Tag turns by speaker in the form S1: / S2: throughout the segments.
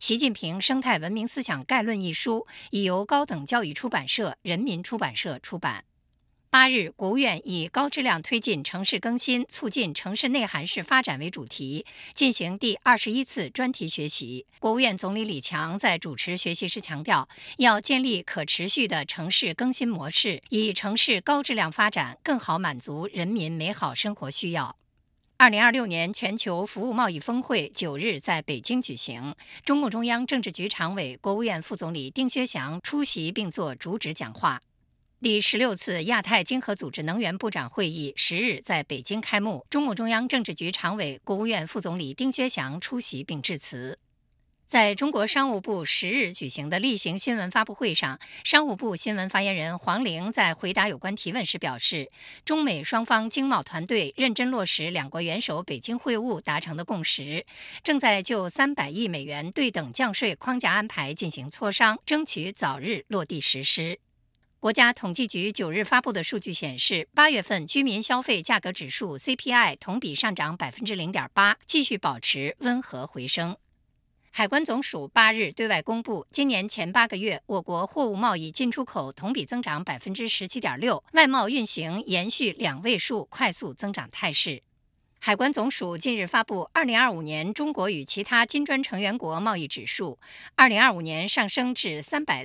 S1: 习近平生态文明思想概论》一书已由高等教育出版社、人民出版社出版。8日，国务院以高质量推进城市更新，促进城市内涵式发展为主题，进行第21次专题学习。国务院总理李强在主持学习时强调，要建立可持续的城市更新模式，以城市高质量发展更好满足人民美好生活需要。2026年全球服务贸易峰会9日在北京举行，中共中央政治局常委、国务院副总理丁薛祥出席并作主旨讲话。第16次亚太经合组织能源部长会议10日在北京开幕，中共中央政治局常委、国务院副总理丁薛祥出席并致辞。在中国商务部10日举行的例行新闻发布会上，商务部新闻发言人黄玲在回答有关提问时表示，中美双方经贸团队认真落实两国元首北京会晤达成的共识，正在就300亿美元对等降税框架安排进行磋商，争取早日落地实施。国家统计局9日发布的数据显示，8月份居民消费价格指数 CPI 同比上涨 0.8%， 继续保持温和回升。海关总署8日对外公布，今年前8个月，我国货物贸易进出口同比增长 17.6%， 外贸运行延续2位数快速增长态势。海关总署近日发布2025年中国与其他金砖成员国贸易指数，2025年上升至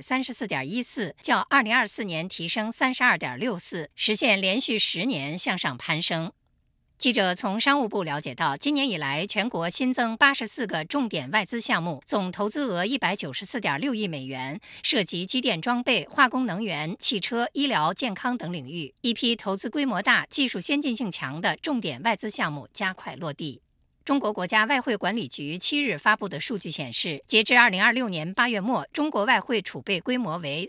S1: 334.14， 较2024年提升 32.64， 实现连续10年向上攀升。记者从商务部了解到，今年以来，全国新增84个重点外资项目，总投资额 194.6亿美元，涉及机电装备、化工能源、汽车、医疗、健康等领域。一批投资规模大、技术先进性强的重点外资项目加快落地。中国国家外汇管理局7日发布的数据显示，截至2026年8月末，中国外汇储备规模为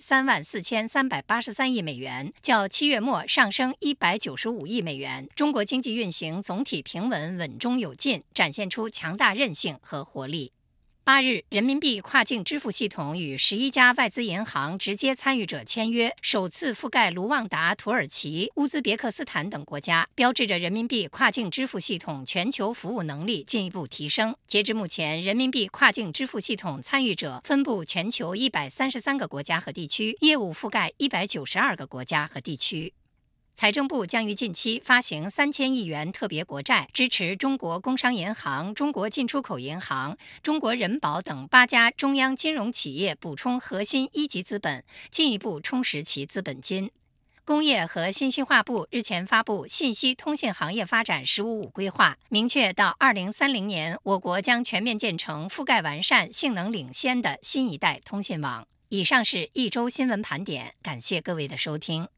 S1: 34383亿美元，较7月末上升195亿美元。中国经济运行总体平稳、稳中有进，展现出强大韧性和活力。8日，人民币跨境支付系统与11家外资银行直接参与者签约，首次覆盖卢旺达、土耳其、乌兹别克斯坦等国家，标志着人民币跨境支付系统全球服务能力进一步提升。截至目前，人民币跨境支付系统参与者分布全球133个国家和地区，业务覆盖192个国家和地区。财政部将于近期发行3000亿元特别国债，支持中国工商银行、中国进出口银行、中国人保等8家中央金融企业补充核心一级资本，进一步充实其资本金。工业和信息化部日前发布信息通信行业发展“15五”规划，明确到2030年，我国将全面建成覆盖完善、性能领先的新一代通信网。以上是一周新闻盘点，感谢各位的收听。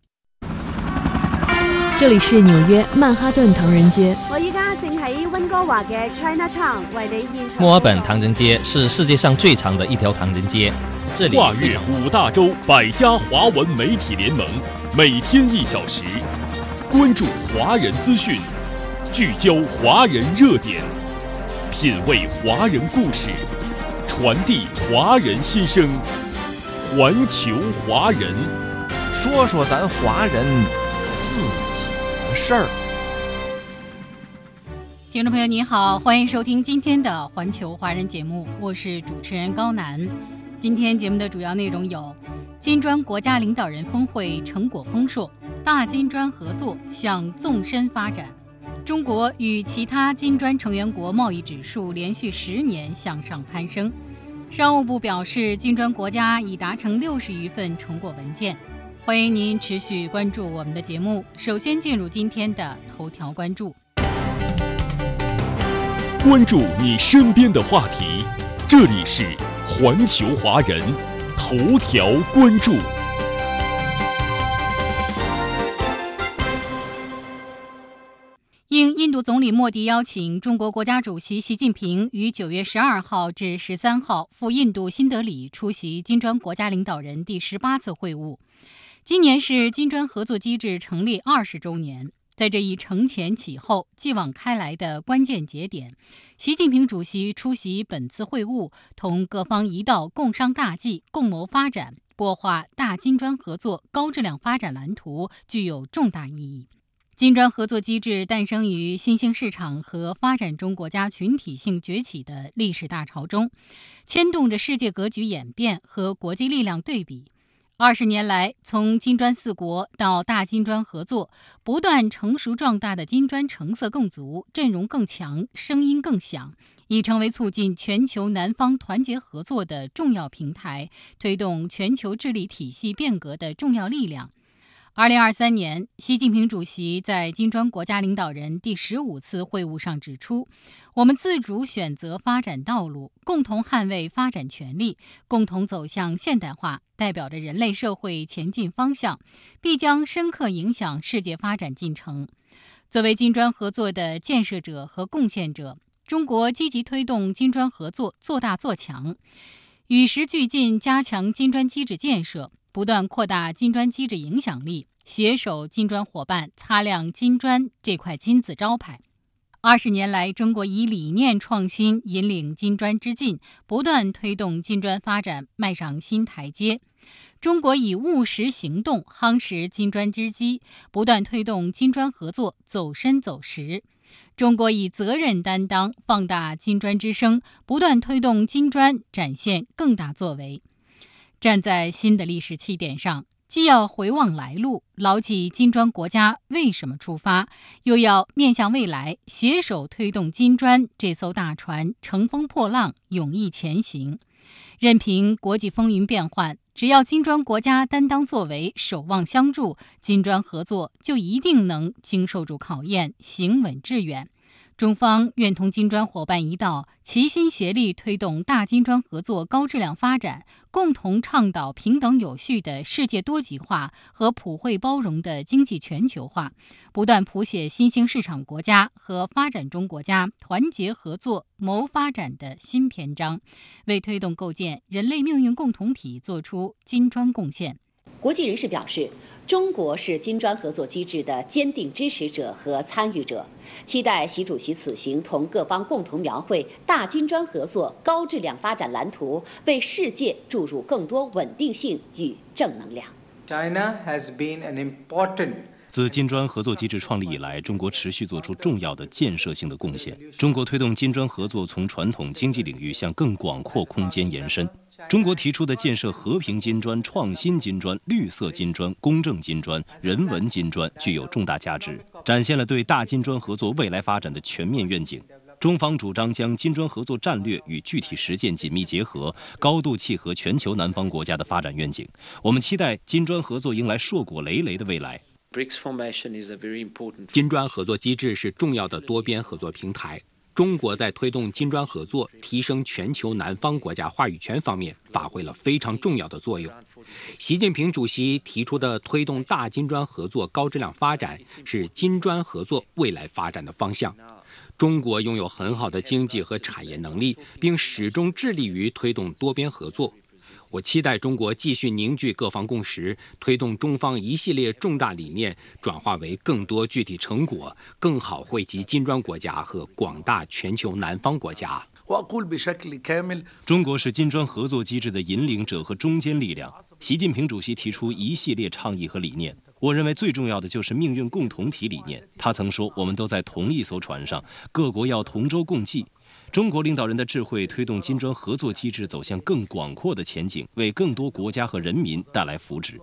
S2: 这里是纽约曼哈顿唐人街。
S3: 我依家正喺温哥華嘅 Chinatown 為你現場。
S4: 墨爾本唐人街是世界上最长的一条唐人街，这里
S5: 跨越5大洲100家华文媒体联盟，每天1小时，关注华人资讯，聚焦华人热点，品味华人故事，传递华人心声，环球华人，
S6: 说说咱华人自己的事儿。
S7: 听众朋友你好，欢迎收听今天的环球华人节目，我是主持人高楠。今天节目的主要内容有：金砖国家领导人峰会成果丰硕，大金砖合作向纵深发展；中国与其他金砖成员国贸易指数连续10年向上攀升；商务部表示，金砖国家已达成60余份成果文件。欢迎您持续关注我们的节目。首先进入今天的头条关注。
S5: 关注你身边的话题，这里是环球华人头条关注。
S7: 应印度总理莫迪邀请，中国国家主席习近平于9月12号至13号赴印度新德里出席金砖国家领导人第18次会晤。今年是金砖合作机制成立20周年，在这一承前启后、继往开来的关键节点，习近平主席出席本次会晤，同各方一道共商大计、共谋发展，擘画大金砖合作高质量发展蓝图，具有重大意义。 金砖合作机制诞生于新兴市场和发展中国家群体性崛起的历史大潮中，牵动着世界格局演变和国际力量对比。20年来，从金砖4国到大金砖合作，不断成熟壮大的金砖成色更足、阵容更强、声音更响，已成为促进全球南方团结合作的重要平台，推动全球治理体系变革的重要力量。2023年，习近平主席在金砖国家领导人第15次会晤上指出，我们自主选择发展道路，共同捍卫发展权利，共同走向现代化，代表着人类社会前进方向，必将深刻影响世界发展进程。作为金砖合作的建设者和贡献者，中国积极推动金砖合作做大做强，与时俱进加强金砖机制建设，不断扩大金砖机制影响力，携手金砖伙伴擦亮金砖这块金字招牌。20年来，中国以理念创新引领金砖之进，不断推动金砖发展迈上新台阶。中国以务实行动夯实金砖之基，不断推动金砖合作走深走实。中国以责任担当放大金砖之声，不断推动金砖展现更大作为。站在新的历史起点上，既要回望来路，牢记金砖国家为什么出发，又要面向未来，携手推动金砖这艘大船乘风破浪，勇毅前行。任凭国际风云变幻，只要金砖国家担当作为，守望相助，金砖合作就一定能经受住考验，行稳致远。中方愿同金砖伙伴一道，齐心协力推动大金砖合作高质量发展，共同倡导平等有序的世界多极化和普惠包容的经济全球化，不断谱写新兴市场国家和发展中国家团结合作谋发展的新篇章，为推动构建人类命运共同体做出金砖贡献。
S8: 国际人士表示，中国是金砖合作机制的坚定支持者和参与者，期待习主席此行同各方共同描绘大金砖合作高质量发展蓝图，为世界注入更多稳定性与正能量。
S9: China has been an important
S10: 自金砖合作机制创立以来，中国持续做出重要的建设性的贡献。中国推动金砖合作从传统经济领域向更广阔空间延伸。中国提出的建设和平金砖、创新金砖、绿色金砖、公正金砖、人文金砖具有重大价值，展现了对大金砖合作未来发展的全面愿景。中方主张将金砖合作战略与具体实践紧密结合，高度契合全球南方国家的发展愿景。我们期待金砖合作迎来硕果累累的未来。
S11: 金砖合作机制是重要的多边合作平台。中国在推动金砖合作、提升全球南方国家话语权方面发挥了非常重要的作用。习近平主席提出的推动大金砖合作高质量发展，是金砖合作未来发展的方向。中国拥有很好的经济和产业能力，并始终致力于推动多边合作。我期待中国继续凝聚各方共识，推动中方一系列重大理念转化为更多具体成果，更好惠及金砖国家和广大全球南方国家。
S10: 中国是金砖合作机制的引领者和中坚力量。习近平主席提出一系列倡议和理念，我认为最重要的就是命运共同体理念。他曾说，我们都在同一艘船上，各国要同舟共济。中国领导人的智慧推动金砖合作机制走向更广阔的前景，为更多国家和人民带来福祉。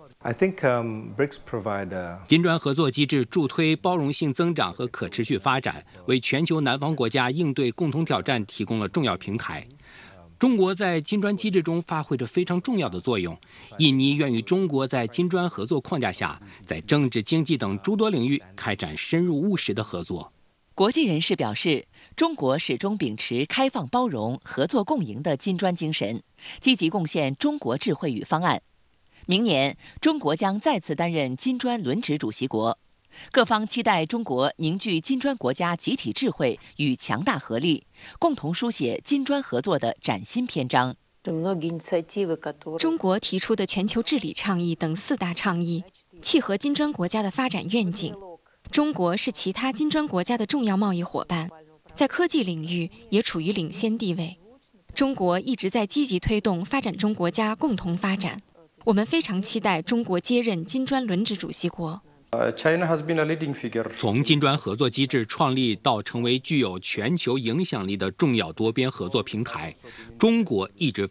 S11: 金砖合作机制助推包容性增长和可持续发展，为全球南方国家应对共同挑战提供了重要平台。中国在金砖机制中发挥着非常重要的作用。印尼愿与中国在金砖合作框架下，在政治、经济等诸多领域开展深入务实的合作。
S12: 国际人士表示，中国始终秉持开放包容、合作共赢的金砖精神，积极贡献中国智慧与方案。明年，中国将再次担任金砖轮值主席国，各方期待中国凝聚金砖国家集体智慧与强大合力，共同书写金砖合作的崭新篇章。
S13: 中国提出的全球治理倡议等4大倡议，契合金砖国家的发展愿景。中国是其他金砖国家的重要贸易伙伴，在科技领域也处于领先地位。中国一直在积极推动发展中国家共同发展。我们非常期待中国接任金砖轮值主席国。
S11: 从金砖合作机制创立到成为具有全球影响力的重要多边合作平台，中国一直